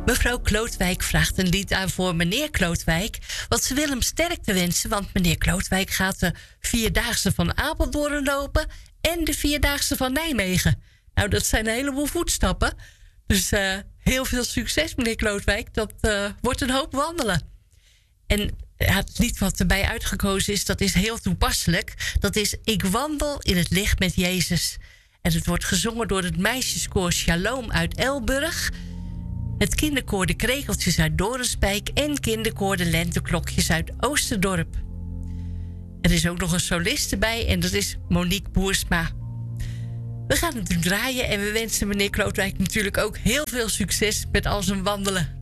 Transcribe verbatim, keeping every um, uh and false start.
Mevrouw Klootwijk vraagt een lied aan voor meneer Klootwijk. Want ze wil hem sterkte wensen. Want meneer Klootwijk gaat de Vierdaagse van Apeldoorn lopen. En de Vierdaagse van Nijmegen. Nou, dat zijn een heleboel voetstappen. Dus uh, heel veel succes, meneer Klootwijk. Dat uh, wordt een hoop wandelen. En ja, het lied wat erbij uitgekozen is, dat is heel toepasselijk. Dat is Ik wandel in het licht met Jezus. En het wordt gezongen door het meisjeskoor Shalom uit Elburg. Het kinderkoor De Krekeltjes uit Dorenspijk. En kinderkoor De Lenteklokjes uit Oosterdorp. Er is ook nog een soliste bij en dat is Monique Boersma. We gaan het nu draaien en we wensen meneer Klootwijk natuurlijk ook heel veel succes met al zijn wandelen.